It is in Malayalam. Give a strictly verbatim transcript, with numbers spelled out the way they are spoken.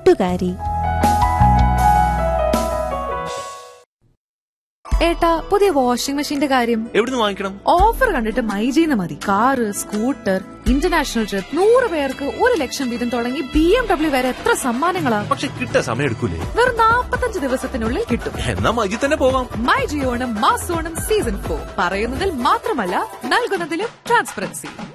കൂട്ടുകാരി. ഏട്ടാ, പുതിയ വാഷിംഗ് മെഷീന്റെ കാര്യം എവിടുന്ന് വാങ്ങിക്കണം? ഓഫർ കണ്ടിട്ട് മൈജിന്ന് മതി. കാറ്, സ്കൂട്ടർ, ഇന്റർനാഷണൽ ട്രിപ്പ്, നൂറ് പേർക്ക് ഒരു ലക്ഷം വീതം തുടങ്ങി ബി എം ഡബ്ല്യു വരെ എത്ര സമ്മാനങ്ങളാ. പക്ഷെ കിട്ടാൻ സമയം എടുക്കൂലേ? വെറും നാപ്പത്തഞ്ച് ദിവസത്തിനുള്ളിൽ കിട്ടും. എന്നാ മൈജി തന്നെ പോവാം. മൈജി ഓണം മാസോണം സീസൺ ഫോർ പറയുന്നതിൽ മാത്രമല്ല നൽകുന്നതിലും ട്രാൻസ്പെറൻസി.